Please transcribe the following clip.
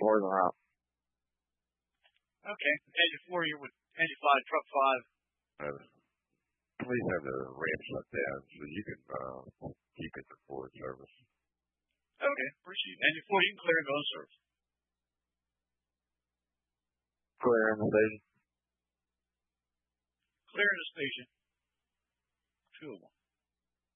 4 is a wrap. Okay. Engine 4, you're with engine 5, truck 5. Please have the ramp shut down so you can keep it for forward service. Okay, appreciate it. Engine 4, you can clear and go to service. Clear in the station. Clear in the station. 201.